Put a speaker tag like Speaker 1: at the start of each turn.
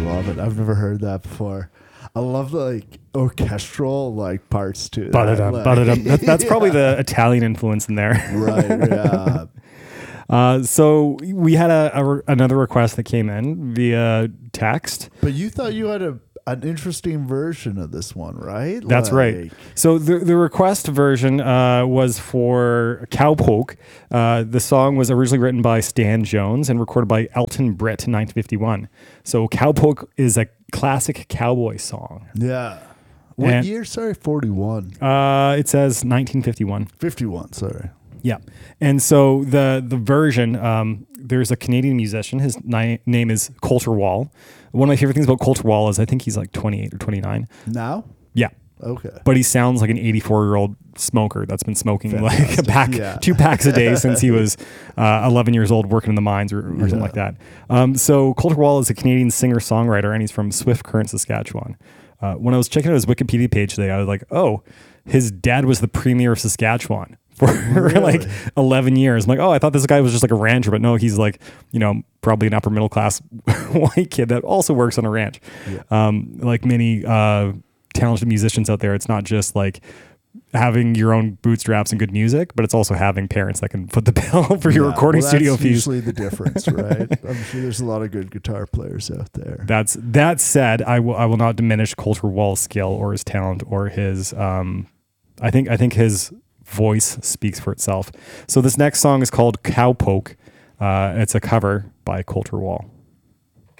Speaker 1: love it. I've never heard that before. I love the like orchestral like parts too.
Speaker 2: That's probably the Italian influence in there.
Speaker 1: Right. Yeah.
Speaker 2: So we had another request that came in via text.
Speaker 1: But you thought you had an interesting version of this one, right?
Speaker 2: That's right. So the request version was for Cowpoke. The song was originally written by Stan Jones and recorded by Elton Britt in 1951. So Cowpoke is a classic cowboy song.
Speaker 1: Yeah. What year? Sorry, 41.
Speaker 2: It says 1951.
Speaker 1: 51, sorry.
Speaker 2: Yeah. And so the version, there's a Canadian musician. His name is Colter Wall. One of my favorite things about Colter Wall is I think he's like 28 or 29.
Speaker 1: Now?
Speaker 2: Yeah.
Speaker 1: Okay.
Speaker 2: But he sounds like an 84-year-old smoker that's been smoking
Speaker 1: Fantastic.
Speaker 2: like 2 packs a day since he was 11 years old working in the mines or something like that. So Colter Wall is a Canadian singer-songwriter, and he's from Swift Current, Saskatchewan. When I was checking out his Wikipedia page today, I was like, oh, his dad was the premier of Saskatchewan for like 11 years. I'm like, oh, I thought this guy was just like a rancher, but no, he's like, probably an upper middle class white kid that also works on a ranch. Yeah. Like many talented musicians out there, it's not just like having your own bootstraps and good music, but it's also having parents that can foot the bill for your recording studio fees.
Speaker 1: That's usually the difference, right? I'm sure there's a lot of good guitar players out there.
Speaker 2: That said, I will not diminish Colter Wall's skill or his talent or his I think his voice speaks for itself. So this next song is called Cowpoke. It's a cover by Colter Wall.